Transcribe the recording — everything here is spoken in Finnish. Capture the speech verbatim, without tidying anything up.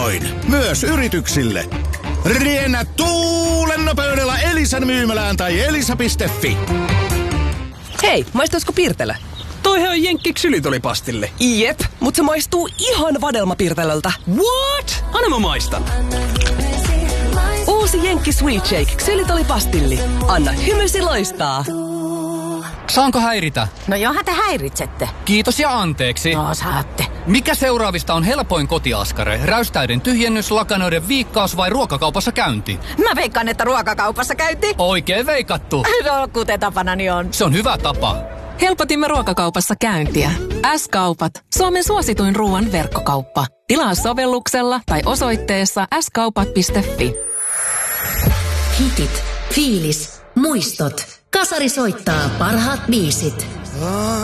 Vihdoin! Myös yrityksille! Riennä tuulen nopeudella Elisan myymälään tai elisa piste fi. Hei, maistaisiko Pirtelö? Toihan on jenkki ksylitolipastille. Jep, mutta se maistuu ihan vadelmapirtelöltä. What? Anna mä maistan. Uusi jenkki Sweet Shake ksylitolipastilli. Anna hymysi loistaa. Saanko häiritä? No johan te häiritsette. Kiitos ja anteeksi. No saatte. Mikä seuraavista on helpoin kotiaskare? Räystäiden tyhjennys, lakanoiden viikkaus vai ruokakaupassa käynti? Mä veikkaan, että ruokakaupassa käynti. Oikein veikattu. No kuten tapanani on. Se on hyvä tapa. Helpotimme ruokakaupassa käyntiä. S-kaupat. Suomen suosituin ruoan verkkokauppa. Tilaa sovelluksella tai osoitteessa s kaupat piste fi. Hitit, fiilis, muistot. Kasari soittaa parhaat biisit.